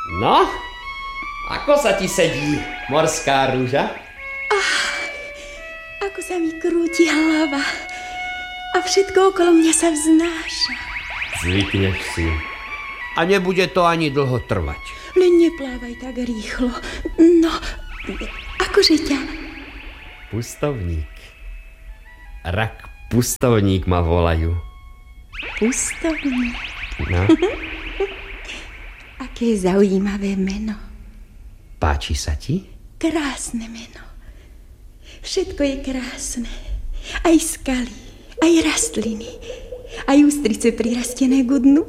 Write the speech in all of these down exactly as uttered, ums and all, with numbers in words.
No, ako sa ti sedí, morská rúža? Ach, ako sa mi krúti hlava a všetko okolo mňa sa vznáša. Zvykneš si. A nebude to ani dlho trvať. Len neplávaj tak rýchlo. No, akože ťa? Pustovník. Rak pustovník ma volajú. Pustovník? No. Aké zaujímavé meno. Páči sa ti? Krásne meno. Všetko je krásne. Aj skaly, aj rastliny, aj ústrice prirastené k dnu.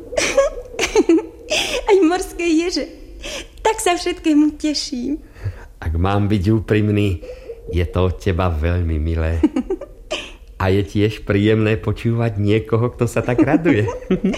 Aj morské ježe. Tak sa všetkému teším. Ak mám byť úprimný, je to od teba veľmi milé. A je tiež príjemné počúvať niekoho, kto sa tak raduje.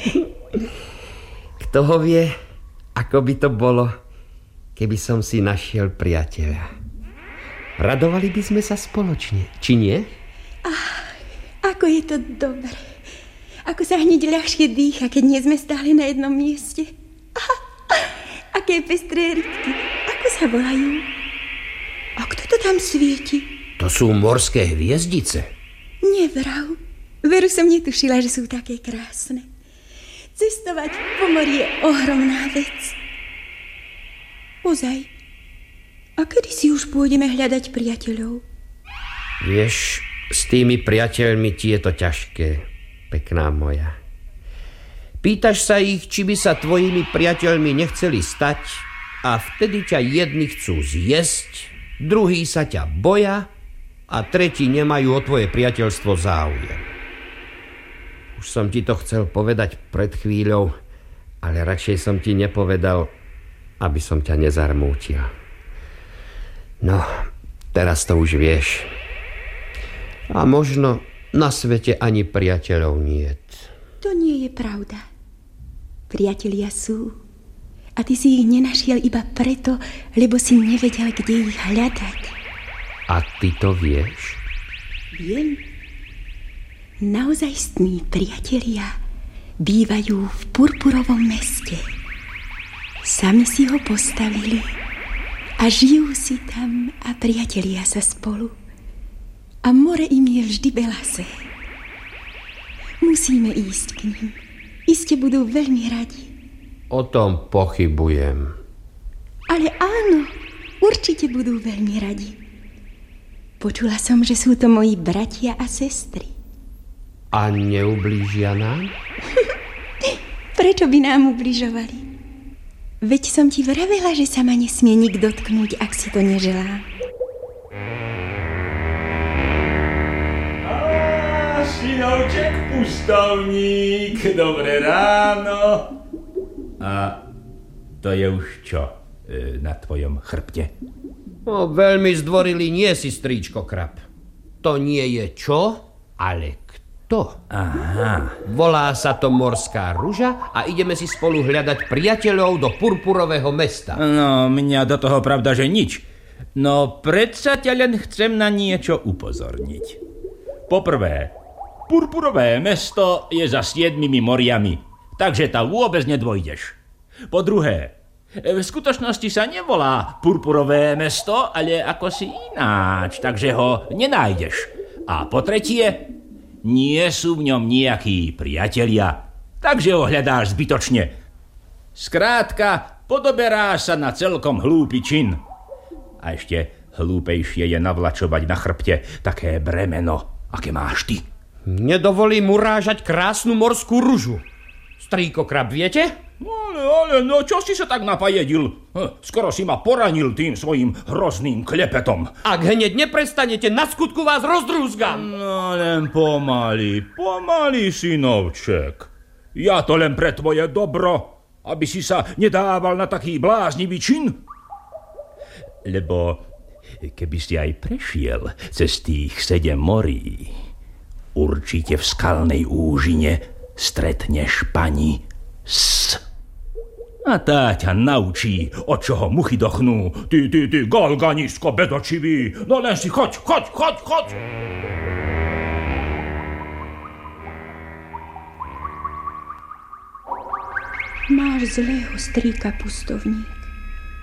Kto ho vie, ako by to bolo, keby som si našiel priateľa. Radovali by sme sa spoločne, či nie? Ach, ako je to dobré. Ako sa hneď ľahšie dýcha, keď nie sme stáli na jednom mieste. Aha, aké pestré rybky. Ako sa volajú? A kto to tam svieti? To sú morské hviezdice. Nevrav. Veru som netušila, že sú také krásne. Cestovať po mori je ohromná vec. Ozaj. A kedy si už pôjdeme hľadať priateľov? Vieš, s tými priateľmi ti je to ťažké, pekná moja. Pýtaš sa ich, či by sa tvojimi priateľmi nechceli stať a vtedy ťa jedni chcú zjesť, druhí sa ťa boja a tretí nemajú o tvoje priateľstvo záujem. Už som ti to chcel povedať pred chvíľou, ale radšej som ti nepovedal, aby som ťa nezarmútil. No, teraz to už vieš. A možno na svete ani priateľov niet. To nie je pravda. Priatelia sú. A ty si ich nenašiel iba preto, lebo si nevedel, kde ich hľadať. A ty to vieš? Viem. Naozajstní priatelia bývajú v purpurovom meste. Sami si ho postavili a žijú si tam a priatelia sa spolu. A more im je vždy belasé. Musíme ísť k nim. Iste budú veľmi radi. O tom pochybujem. Ale áno, určite budú veľmi radi. Počula som, že sú to moji bratia a sestry. A neublížia nám? Prečo by nám ubližovali? Veď som ti vravela, že sa ma nesmie nik dotknúť, ak si to neželá. Á, synovček pustovník, dobré ráno. A to je už čo e, na tvojom chrbte? No, veľmi zdvorili nie si, stríčko Krab. To nie je čo, ale kto. Aha. Volá sa to Morská ruža a ideme si spolu hľadať priateľov do purpurového mesta. No, mňa do toho pravda, že nič. No, predsa ťa len chcem na niečo upozorniť. Poprvé, purpurové mesto je za siedmimi moriami, takže tam vôbec nedvojdeš. Po druhé, v skutočnosti sa nevolá purpurové mesto, ale ako si ináč, takže ho nenájdeš. A po tretie, nie sú v ňom nejakí priatelia, takže ho hľadáš zbytočne. Skrátka, podoberáš sa na celkom hlúpy čin. A ešte hlúpejšie je navlačovať na chrbte také bremeno, aké máš ty. Nedovolím urážať krásnu morskú ružu. Strýko Krab, viete? Ale, ale, no čo si sa tak napajedil? Skoro si ma poranil tým svojim hrozným klepetom. Ak hneď neprestanete, na skutku vás rozdrúzgam. No len pomaly, pomaly, synovček. Ja to len pre tvoje dobro, aby si sa nedával na taký bláznivý čin. Lebo keby si aj prešiel cez tých sedem morí, určite v skalnej úžine stretneš pani S. A tá ťa naučí, od čoho muchy dochnú. Ty, ty, ty, galganisko bedočivý. No len si choď, choď, choď, choď. Máš zlého strýka, pustovník.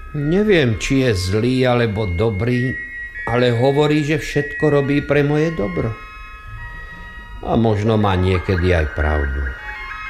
Neviem, či je zlý alebo dobrý, ale hovorí, že všetko robí pre moje dobro. A možno má niekedy aj pravdu.